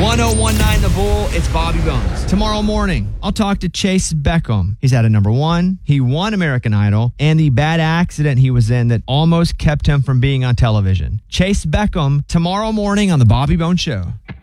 1019 The Bull, it's Bobby Bones. Tomorrow morning, I'll talk to Chase Beckham. He's at a number one. He won American Idol and the bad accident he was in that almost kept him from being on television. Chase Beckham tomorrow morning on The Bobby Bones Show.